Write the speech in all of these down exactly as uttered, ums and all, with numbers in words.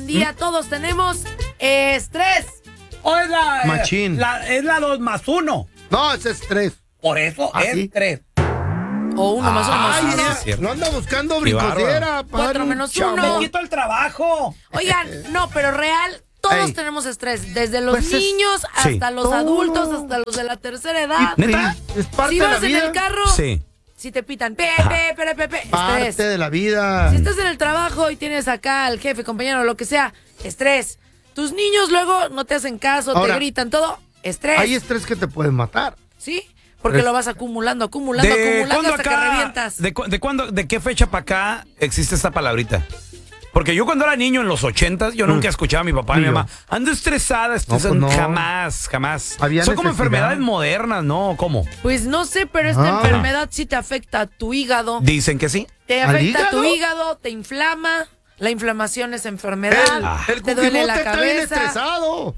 buen día. ¿Mm? Todos tenemos estrés. O es la, Machín. La, es la dos más uno. No, es estrés. Por eso ¿Ah, es sí? tres. O uno más uno más Ay, uno. es, no anda buscando brincosera. Cuatro menos uno. Me quito el trabajo. Oigan, no, pero real, todos Ey. tenemos estrés. Desde los Pues es- niños hasta sí. los Todo. adultos, hasta los de la tercera edad. ¿Neta? Es parte Si de la vas en vida. el carro, Sí. si te pitan, pepe, pepe, pepe, Parte estrés. de la vida. Si estás en el trabajo y tienes acá al jefe, compañero, lo que sea, estrés. Tus niños luego no te hacen caso, Ahora, te gritan, todo, estrés. Hay estrés que te pueden matar. ¿Sí? Porque Es- lo vas acumulando, acumulando, ¿De acumulando cuándo hasta que acá? revientas. ¿De, cu- de cuándo, de qué fecha para acá existe esta palabrita? Porque yo cuando era niño en los ochentas, yo nunca escuchaba a mi papá y mi Ni yo. mamá. Ando estresada, estresada. pues no. Jamás, jamás. Había Son como necesidad. enfermedades modernas, ¿no? ¿Cómo? Pues no sé, pero esta Ah. enfermedad sí te afecta a tu hígado. Dicen que sí. Te ¿Al afecta a tu hígado? hígado, te inflama. La inflamación es El, enfermedad. el te duele cuquimote la está bien cabeza. estresado.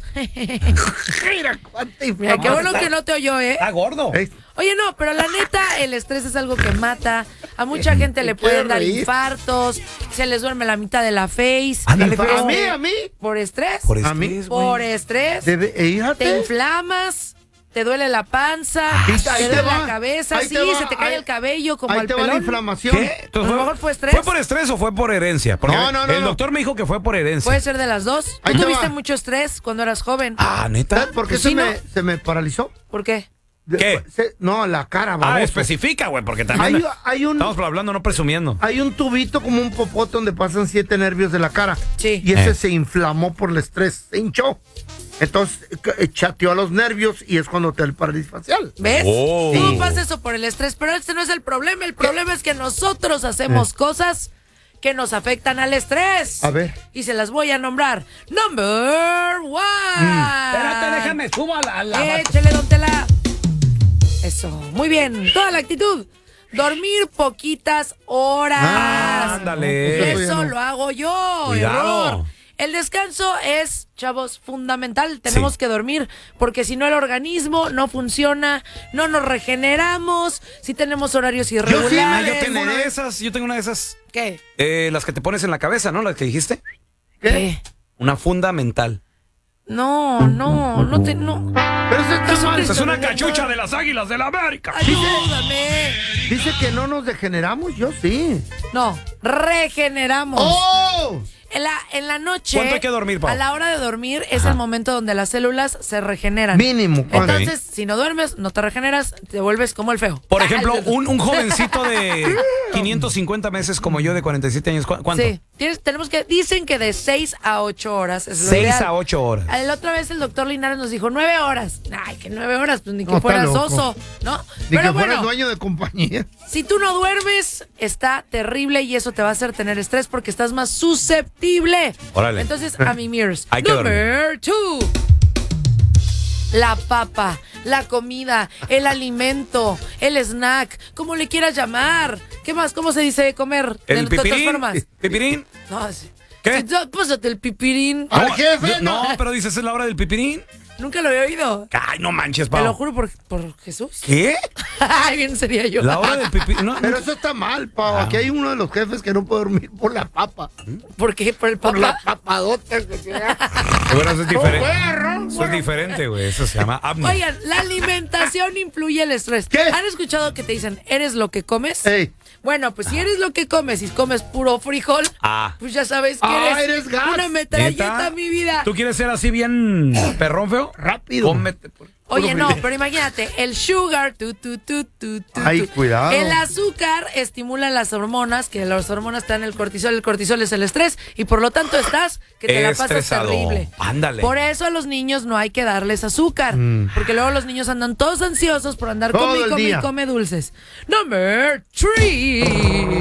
Mira cuánta Mira, qué bueno inflamación. que no te oyó, ¿eh? Está gordo. Ey, Oye, no, pero la neta, el estrés es algo que mata. A mucha gente le quiero pueden dar reír. infartos, se les duerme la mitad de la face. Ándale, a pues. mí, a mí. ¿Por estrés? Por A mí, estrés, güey. Por estrés. Debe, eh, Te fíjate. inflamas, te duele la panza, Ahí te te- ahí duele te la va, cabeza, ahí sí, te va, se te cae ahí- el cabello como Ahí al te va la pelón. inflamación. ¿Qué? Entonces, A lo mejor fue estrés. ¿Fue por estrés o fue por herencia? Porque No, no, no, el no. doctor me dijo que fue por herencia. Puede ser de las dos. Ahí ¿Tú te tuviste va. mucho estrés cuando eras joven? Ah, ¿neta? ¿Sabes por qué Pues se, sí, me, ¿no? se me paralizó? ¿Por qué? De- ¿Qué? se- no, la cara, Ah, baboso. especifica, güey, porque también... Hay, hay un... Estamos hablando, no presumiendo. Hay un tubito como un popote donde pasan siete nervios de la cara. Sí. Y ese Eh. se inflamó por el estrés, se hinchó. Entonces eh, chateó a los nervios y es cuando te da el parálisis facial. ¿Ves? Oh. Todo Sí. pasa eso por el estrés, pero este no es el problema. El problema es que nosotros hacemos cosas que nos afectan al estrés. A ver. Y se las voy a nombrar. Number one. Espérate, déjame, subo a la... a la- Échale, don Tela. Eso, muy bien. Toda la actitud. Dormir poquitas horas. Ah, ándale. Eso ya Eso no. lo hago yo. Cuidado. Error. El descanso es, chavos, fundamental. Tenemos Sí. que dormir, porque si no el organismo no funciona, no nos regeneramos, si tenemos horarios Ah, irregulares. yo tengo una de esas, yo tengo una de esas. ¿Qué? Eh, las que te pones en la cabeza, ¿no? Las que dijiste. ¿Qué? Una funda mental. No, no, no te, no. Pero eso está mal. Esa es una cachucha de las águilas de la América. Ayúdame. Dice que no nos degeneramos, yo sí. No, regeneramos. ¡Oh! En la, en la noche. ¿Cuánto hay que dormir, Pau? A la hora de dormir es el momento donde las células se regeneran. Mínimo. ¿cuánto? Entonces, si no duermes, no te regeneras, te vuelves como el feo. Por ejemplo, un, un jovencito de quinientos cincuenta meses como yo de cuarenta y siete años, ¿cu- ¿cuánto? Sí, tienes, tenemos que, dicen que de seis a ocho horas es lo seis ideal. a ocho horas. La otra vez el doctor Linares nos dijo nueve horas. Ay, que nueve horas, pues ni que No, está fueras loco. oso, ¿no? Ni Pero que fuera bueno, el dueño de compañía. si tú no duermes, está terrible y eso te va a hacer tener estrés porque estás más susceptible. Órale. Entonces, a mi mirrors. Hay que Number two. La papa, la comida, el alimento, el snack, como le quieras llamar. ¿Qué más? ¿Cómo se dice comer? El de todas pipirín. formas. ¿Pipirín? No, sí. ¿Qué? Sí, no, pásate el pipirín. ¡Al No, jefe! No, pero dices, ¿es la hora del pipirín? Nunca lo había oído. Ay, no manches, Te lo Pau. juro por, por Jesús. ¿Qué? Ay, bien sería yo. La hora del pipirín. No, Pero no. eso está mal, Pau. Aquí hay uno de los jefes que no puede dormir por la papa. ¿Por qué? Por el Por la papá. papadota que se da. Bueno, eso es diferente. perro, Eso es diferente, güey. Eso se llama apnea. Oigan, la alimentación influye el estrés. ¿Qué? ¿Han escuchado que te dicen, eres lo que comes? Ey. Bueno, pues si eres lo que comes y comes puro frijol, Ah. pues ya sabes que Ah, eres, eres gas. una metralleta, ¿Neta? mi vida. ¿Tú quieres ser así bien perrón, feo? Rápido. Cómete. Oye, Puro no, frijol. pero imagínate, el sugar, tu, tu, tu, tu, tu, Ay, tu. cuidado. El azúcar estimula las hormonas, que las hormonas te dan el cortisol, el cortisol es el estrés, y por lo tanto estás que te la pasas Estresado. terrible. Ándale. Por eso a los niños no hay que darles azúcar, porque luego los niños andan todos ansiosos por andar Mm. Todo come y el come y día. come dulces. Number three.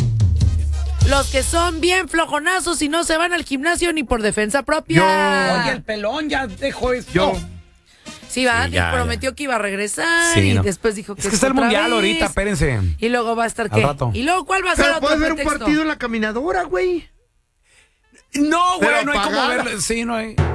Los que son bien flojonazos y no se van al gimnasio ni por defensa propia. Oye, el pelón ya dejó esto. Yo. Sí, va, Sí, ya, prometió que iba a regresar Sí, y no. después dijo que Es que está el otra mundial vez. ahorita, espérense. Y luego va a estar Al qué. rato. Y luego cuál va a ser Pero otro puedes ver un pretexto? partido en la caminadora, güey. No, güey, Pero no hay como pagada. verlo. Sí, no hay.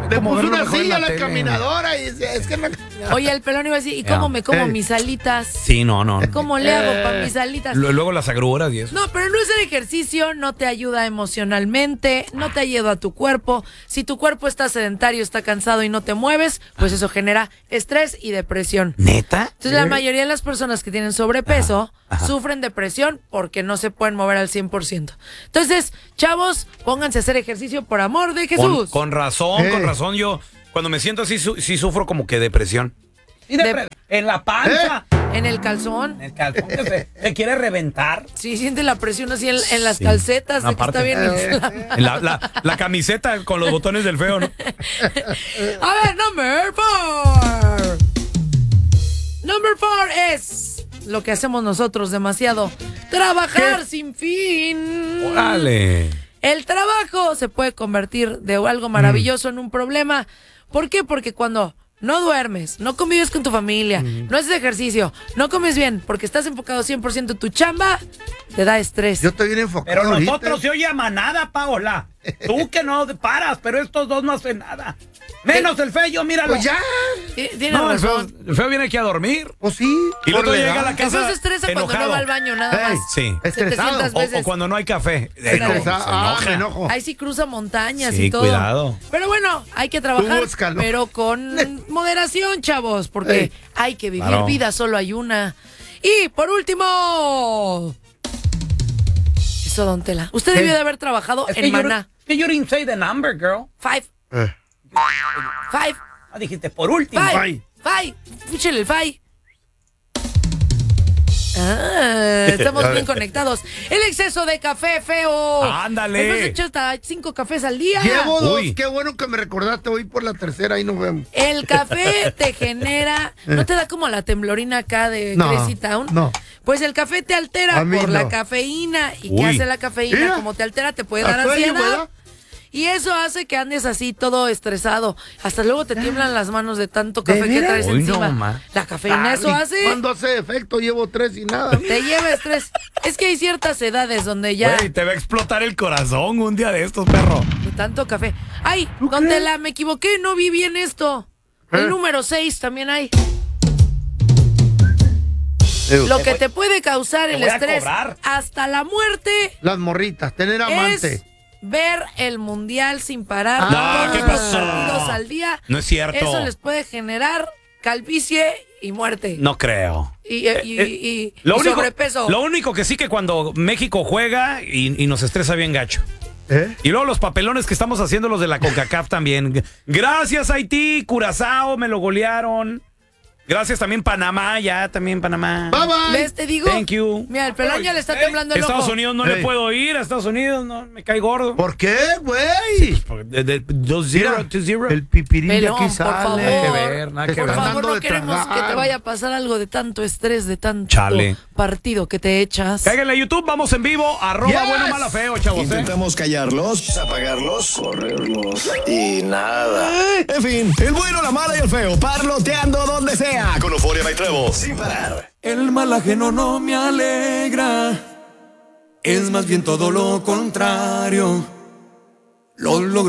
Le puso moverlo una mejor en silla a la la tele. caminadora y dice, es que no... Oye, el pelón iba a decir, ¿y cómo Ya. me como Ey. mis alitas? Sí, no, no. ¿Cómo le hago para mis alitas? Lu- Luego las agruras y eso. No, pero no es el ejercicio, no te ayuda emocionalmente, no te ayuda a tu cuerpo. Si tu cuerpo está sedentario, está cansado y no te mueves, pues eso genera estrés y depresión. ¿Neta? Entonces la mayoría de las personas que tienen sobrepeso Ajá, ajá. sufren depresión porque no se pueden mover al cien por ciento. Entonces, chavos, pónganse a hacer ejercicio por amor de Con, Jesús. con razón, Eh. con razón. Yo, cuando me siento así, su- sí sufro como que depresión. Y de De- pre- en la panza. En el calzón. En el calzón que se, se quiere reventar. Sí, siente la presión así en, en las Sí. calcetas de que Aparte. está bien Eh. inflamada. En La, la- la camiseta con los botones del feo, ¿no? A ver, number four. Number four es lo que hacemos nosotros demasiado. Trabajar sin fin. Órale. El trabajo se puede convertir de algo maravilloso en un problema. ¿Por qué? Porque cuando no duermes, no convives con tu familia, no haces ejercicio, no comes bien, porque estás enfocado cien por ciento en tu chamba, te da estrés. Yo estoy bien enfocado Pero ahorita. nosotros se oye a manada, Paola. Tú que no paras, pero estos dos no hacen nada. Menos el feo, míralo. Pues ya, Ti- Tienes No, el feo, razón. el feo viene aquí a dormir. pues sí. Y luego por llega a la edad. El feo casa se estresa cuando enojado. no va al baño, nada Ey, más. Sí. Estresado. setecientas O, veces. o cuando no hay café. Eh, no, Estresado. se Ah, enoja. me enojo. Ahí sí cruza montañas Sí, y todo. cuidado. Pero bueno, hay que trabajar, Tú búscalo. pero con moderación, chavos, porque Ey. hay que vivir Claro. vida, solo hay una. Y por último, eso, don Tela. Usted ¿Qué? debió de haber trabajado Es que en you, Maná. que you didn't say the number, girl. Five, Eh, five, Ah, dijiste por último. five, five. Escúchele el five. Ah, estamos A bien ver. conectados. El exceso de café, feo. Ándale. Hemos hecho hasta cinco cafés al día. Llevo dos, Uy. qué bueno que me recordaste, hoy por la tercera, ahí nos vemos. El café te genera, ¿no te da como la temblorina acá de No, Crazy Town? no. Pues el café te altera A mí por no. la cafeína. ¿Y qué Uy. hace la cafeína? Mira. Como te altera, te puede A dar sueño, ansiedad. ¿verdad? Y eso hace que andes así todo estresado. Hasta luego te tiemblan las manos de tanto café que veras? traes Uy, no, encima. ma. La cafeína eso Ah, ¿y hace. Cuando hace efecto, llevo tres y nada. Te lleva estrés. Es que hay ciertas edades donde ya Güey, te va a explotar el corazón un día de estos, perro. de tanto café. Ay, ¿Tú donde crees? la me equivoqué, no vi bien esto. El ¿Eh? número seis también hay. Eh, Lo que te puede causar te el voy a estrés cobrar. hasta la muerte Las morritas, tener amante. es ver el mundial sin parar Ah. todos No, ¿qué los pasó? partidos al día. No es cierto. Eso les puede generar calvicie y muerte. No creo. Y, y- y- y- Lo y único, sobrepeso. lo único que sí que cuando México juega y, y nos estresa bien gacho. ¿Eh? Y luego los papelones que estamos haciendo los de la CONCACAF también. Gracias Haití, Curazao, me lo golearon. Gracias también Panamá, ya también Panamá. Bye bye. ¿Ves? Te digo. Thank you. Mira, el pelón ya le está Ey, temblando el Estados ojo. Unidos no Hey. le puedo ir, a Estados Unidos no, me cae gordo. ¿Por qué, güey? De, de, dos cero Mira, to zero. el pipirín de Pelón, aquí por sale. favor. Nada que ver, nada Te que Por ver. están favor, dando no de queremos que tragar. te vaya a pasar algo de tanto estrés, de tanto Chale. partido que te echas. Cáiganle a YouTube, vamos en vivo, arroba Yes. bueno, mala, feo, chavos. ¿eh? Intentamos callarlos, apagarlos, correrlos y nada. En fin, el bueno, la mala y el feo, parloteando donde sea. Con Euforia Night Trevo, sin parar. El mal ajeno no me alegra, es más bien todo lo contrario. Lo logro